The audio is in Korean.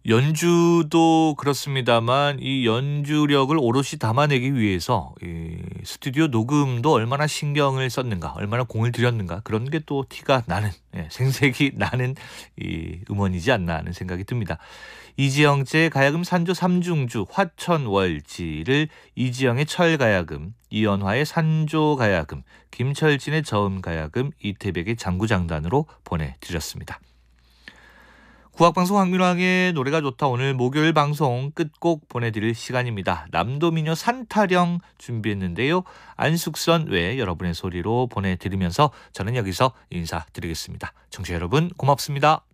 연주도 그렇습니다만 이 연주력을 오롯이 담아내기 위해서 이 스튜디오 녹음도 얼마나 신경을 썼는가, 얼마나 공을 들였는가 그런 게 또 티가 나는 생색이 나는 이 음원이지 않나 하는 생각이 듭니다. 이지영제 가야금 산조 삼중주 화천월지를 이지영의 철가야금, 이연화의 산조가야금, 김철진의 저음가야금, 이태백의 장구장단으로 보내드렸습니다. 국악방송 황민왕의 노래가 좋다. 오늘 목요일 방송 끝곡 보내드릴 시간입니다. 남도미녀 산타령 준비했는데요. 안숙선 외 여러분의 소리로 보내드리면서 저는 여기서 인사드리겠습니다. 청취자 여러분 고맙습니다.